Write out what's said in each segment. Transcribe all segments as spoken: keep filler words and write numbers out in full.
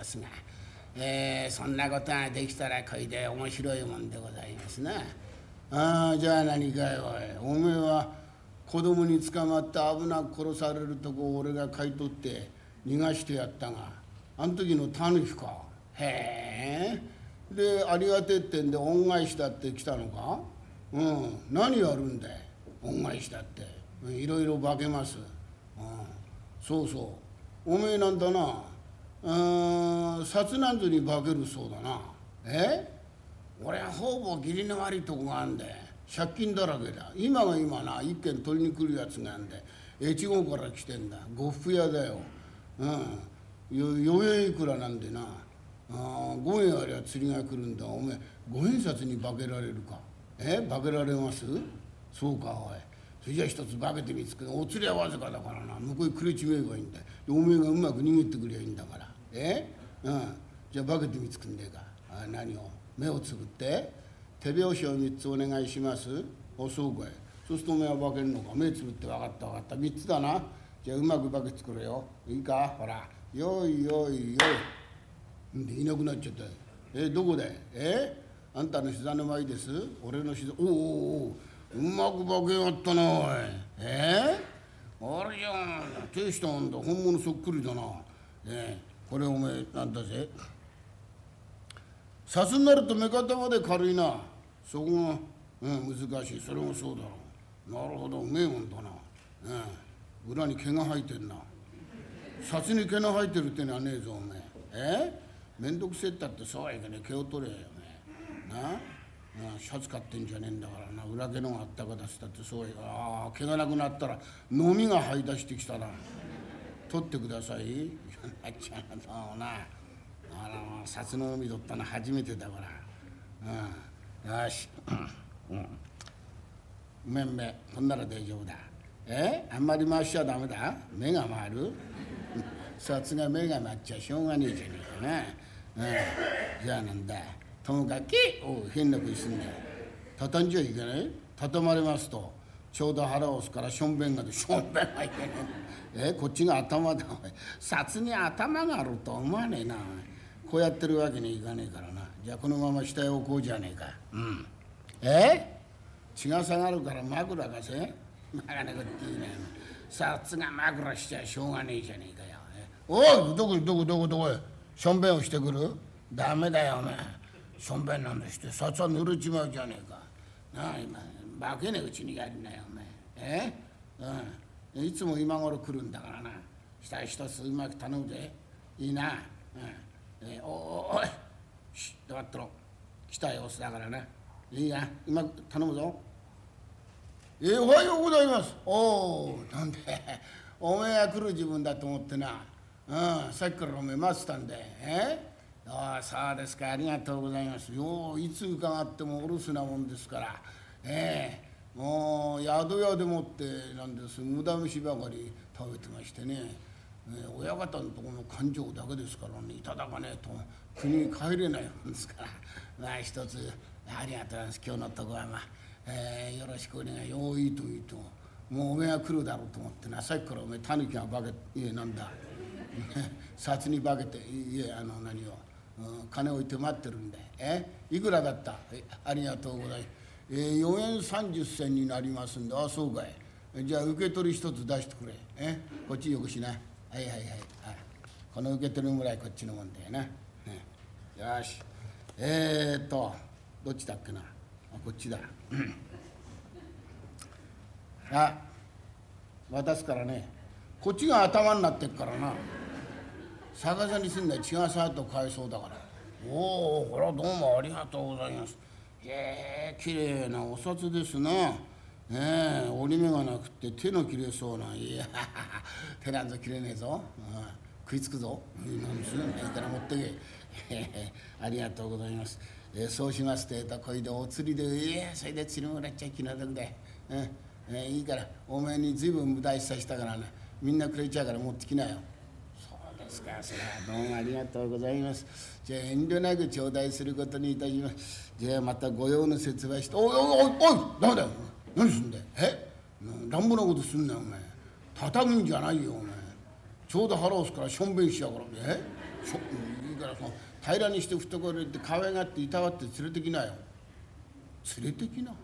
ますが、えー、そんなことができたらこれで面白いもんでございますな。ああ、じゃあ何かいおい、おめえは子供に捕まって危なく殺されるとこを俺が買い取って逃がしてやったが、あの時のタヌキか。へえ。でありがてえってんで恩返しだって来たのか。うん、何やるんだい恩返しだって。いろいろ化けます。うん、そうそう、おめえなんだな、うん、札なんぞに化けるそうだな。え俺はほぼ義理の悪いとこがあんで借金だらけだ。今が今な一軒取りに来るやつがあんで越後から来てんだ。呉服屋だよ。うんよよえいくらなんでな、あごえんありゃ釣りが来るんだ。おめえごえん札に化けられるか。え化けられます。そうかおい、それじゃ一つ化けてみつく。お釣りはわずかだからな、向こうにくれちめえばいいんだよ。おめえがうまく逃げてくりゃいいんだから。えうんじゃあ化けてみつくんでえか。あ何を目をつぶって手拍子をみっつお願いします。おそうかい。そうするとおめえは化けるのか。目つぶって分かった分かった。みっつだな。じゃあうまく化けつくれよ。いいかほら。よいよいよい。んでいなくなっちゃった。えどこだい。えあんたの膝の前です。俺の膝。おおおおうまく化けやったなおい。えあれじゃん大したもんだ。本物そっくりだな。えこれおめえなんだぜ。札になると目方まで軽いな。そこが、うん、難しい。それもそうだろう。なるほどうめえもんだな。うん、裏に毛が生えてんな。札に毛の生えてるってのはねえぞおめえ。えめんどくせえったってそうはいけねえ。毛を取れよおめえな。うん、シャツ買ってんじゃねえんだからな。裏毛のがあったかだしたってそうはいけない。ああ毛がなくなったらのみが這い出してきたな。取ってください。なっちゃうなな。あの札の海取ったの初めてだから。うん、よし、うん、うめんめこんなら大丈夫だ。えあんまり回しちゃダメだ。目が回る。札が目が回っちゃしょうがねえじゃねえかな。うん、じゃあなんだともかくお変な声すんね。畳んじゃいけない。畳まれますとちょうど腹を押すからしょんべんがでしょんべんはいけない。えこっちが頭だ。札に頭があると思わねえな。こうやってるわけにいかねえからな。じゃあこのまま下へ置こうじゃねえか。うんえ血が下がるから枕かせ。なかなかっていいね。札が枕しちゃしょうがねえじゃねえかよ。おいどこどこどこどこへしょんべんをしてくる。ダメだよお前。しょんべんなんだして札は濡れちまうじゃねえか。なあ今化けねえうちにやりなよお前。えうんいつも今頃来るんだからな。下一つうまく頼むぜ。いいな。うんえー、おおおいしっ黙っとろ。来た様子だからな。いいやうまく頼むぞ。えー、おはようございます。おおなんでおめえが来る自分だと思ってな。うんさっきからおめえ待ってたんで。えああそうですかありがとうございます。よういつ伺ってもお留守なもんですから。ええもう宿屋でもってなんです無駄飯ばかり食べてましてね。えー、親方のところの勘定だけですからねいただかねえと国に帰れないもんですから。まあ一つありがとうございます。今日のとこはまあ、えー、よろしくお願い。よいいといいともうおめえが来るだろうと思ってな。さっきからおめえタヌキが化けいえなんだ札に化けていえあの何を、うん、金置いて待ってるんで。えいくらだった。えありがとうございます。えー、よえんさんじゅっせんになりますんで。あそうかい。じゃあ受け取り一つ出してくれ。えこっちよくしな。はいはいはい。あこの受け取りぐらいこっちのもんだよな。ね、よしえー、っとどっちだっけな。あこっちだ。あ渡すからね。こっちが頭になってっからな。逆さにすんだよ。血がさっと返そうだから。おおこれはどうもありがとうございます。へえきれいなお札ですな。ねえ折り目がなくって手の切れそうな。いや手なんぞ切れねえぞ。ああ食いつくぞ。いいなんですね。いいから持ってけ。ありがとうございます。えー、そうしますとえとこれでお釣りでいやそれで釣りもらっちゃ気の毒で。えー、えー、いいからお前に随分無駄しさしたからな。みんなくれちゃうから持ってきなよ。そうですかそれはどうもありがとうございます。じゃあ遠慮なく頂戴することにいたします。じゃあまた御用の説話して。おいおいおいおいダメだよ。何すんだよ。え乱暴なことすんなよお前。叩くんじゃないよお前。ちょうど腹押すからしょんべんしやがらね。しょいいからその平らにして懐入れて可愛がっていたわって連れてきなよ。連れてきな。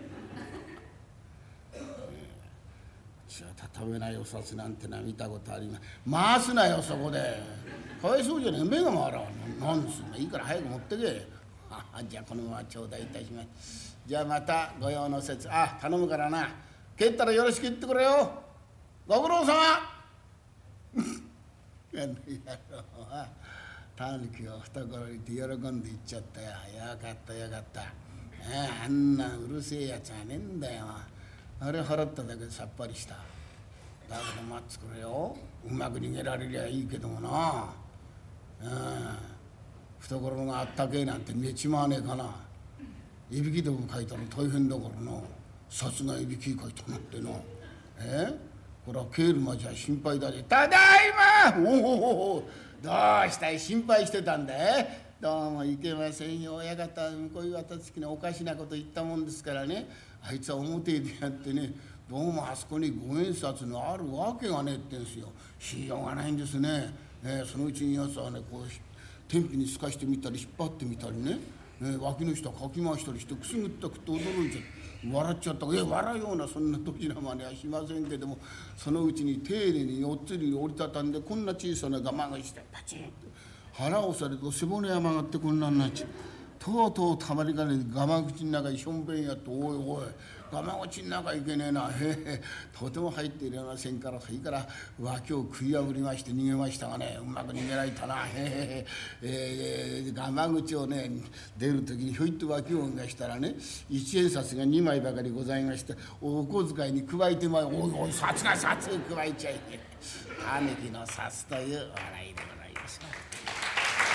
私は畳めないお札なんてのは見たことあります。回すなよそこで。かわいそうじゃねえ、目が回らん。なんすんの、いいから早く持ってけ。ああ、じゃあこのまま頂戴いたします。じゃあまた御用の説、あ頼むからな。帰ったらよろしく言ってくれよ。ご苦労様。やろう。タヌキを懐にて喜んで行っちゃったよ。よかったよかった。ああ、あんなうるせえやつはねえんだよ。あれ払っただけでさっぱりした。だけど待ってくれよ。うまく逃げられりゃいいけどもな。うん、懐があったけえなんて寝ちまわねえかな。いびきでも書いたら大変だからな。札がいびき書いたなんてな。えこれは帰るまじゃ心配だぜ。ただいま。おお、どうしたい、心配してたんだい。どうもいけませんよ。親方こういう私つきにおかしなこと言ったもんですからね。あいつは表でやってね、どうもあそこに五円札のあるわけがねえってんすよ。しようがないんですね。えー、そのうちにやつはね、こう天日に透かしてみたり引っ張ってみたりね、えー、脇の下かき回したりしてくすぐったくって驚いちゃって笑っちゃった。いや笑うようなそんな時なまねはしませんけども、そのうちに丁寧によっつり折りたたんでこんな小さなガマがしてパチンって腹を押されると背骨山がってこんなになっちゃう。とうとうたまりかねガマ口の中にしょんべんやって、おいおいガマ口の中いけねえな。へえ、とても入っていれませんから、それから脇を食い破りまして逃げましたがね、うまく逃げられたな。へえ、えー、ガマ口をね出る時にひょいっと脇をがしたらね、一円札がにまいばかりございまして、お小遣いに加えてまい、おいおい札が札を加えちゃいけない。タヌキの札という笑いでございます。